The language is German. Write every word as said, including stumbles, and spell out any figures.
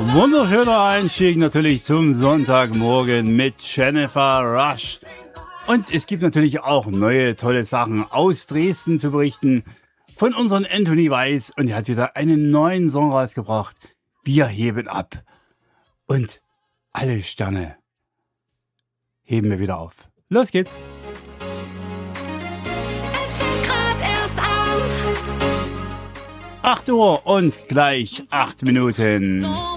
Wunderschöner Einstieg natürlich zum Sonntagmorgen mit Jennifer Rush. Und es gibt natürlich auch neue tolle Sachen aus Dresden zu berichten von unserem Anthony Weiss. Und er hat wieder einen neuen Song rausgebracht. Wir heben ab. Und alle Sterne heben wir wieder auf. Los geht's. Es fängt grad erst an. acht Uhr und gleich acht Minuten.